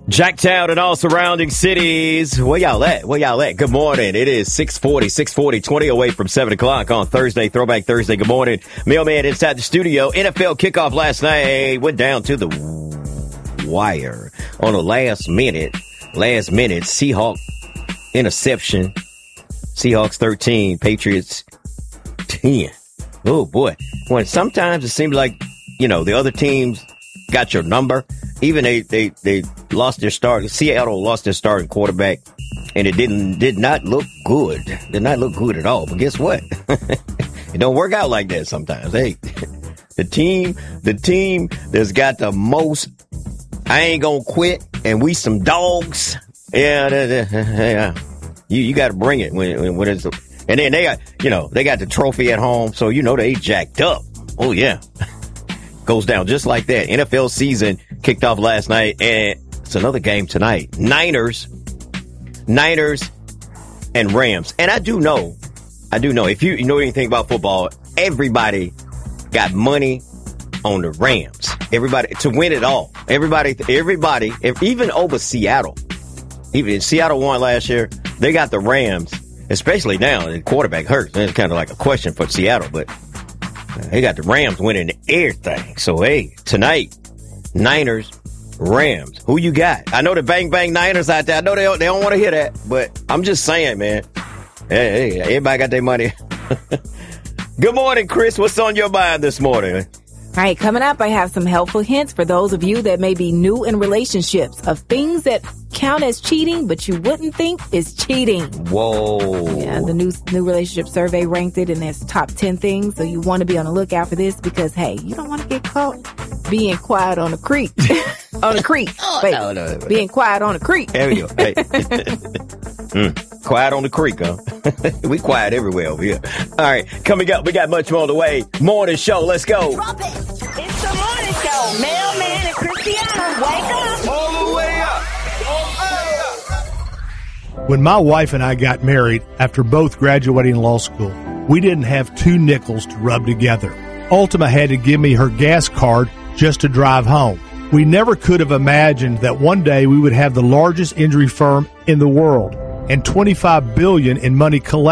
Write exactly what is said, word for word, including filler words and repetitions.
Jacktown and all surrounding cities. Where y'all at? Where y'all at? Good morning. It is six forty, six forty, twenty away from seven o'clock on Thursday, Throwback Thursday. Good morning. Mailman inside the studio. N F L kickoff last night went down to the wire on the last minute. Last minute, Seahawks interception. Seahawks thirteen, Patriots ten. Oh, boy. When sometimes it seems like, you know, the other teams got your number. Even they, they, they lost their start. Seattle lost their starting quarterback, and it didn't did not look good. Did not look good at all. But guess what? It don't work out like that sometimes. Hey, the team, the team that's got the most, I ain't gonna quit, and we some dogs. Yeah, yeah. You you got to bring it when when it's, and then they got, you know, they got the trophy at home, so you know they jacked up. Oh yeah. Goes down just like that. N F L season kicked off last night, and it's another game tonight. Niners, Niners, and Rams. And I do know, I do know, if you know anything about football, everybody got money on the Rams. Everybody, to win it all. Everybody, everybody, if, even over Seattle. Even Seattle won last year, they got the Rams, especially now. The quarterback hurts. It's kind of like a question for Seattle, but they got the Rams winning everything. So, hey, tonight, Niners, Rams. Who you got? I know the Bang Bang Niners out there. I know they don't, they don't want to hear that, but I'm just saying, man. Hey, hey, everybody got their money. Good morning, Chris. What's on your mind this morning? All right, coming up, I have some helpful hints for those of you that may be new in relationships of things that count as cheating, but you wouldn't think is cheating. Whoa. Yeah, the new new relationship survey ranked it in its top ten things, so you want to be on the lookout for this because, hey, you don't want to get caught being quiet on a creek. on a creek. Oh, Wait, no, no, no. being quiet on a creek. There we go. Hey. mm. Quiet on the creek, huh? We quiet everywhere over here. All right, coming up, we got much more on the way. Morning show, let's go. Drop it. It's the morning show. Mailman and Christiana, wake up. All the way up. All the way up. When my wife and I got married after both graduating law school, we didn't have two nickels to rub together. Ultima had to give me her gas card just to drive home. We never could have imagined that one day we would have the largest injury firm in the world and twenty-five billion dollars in money collected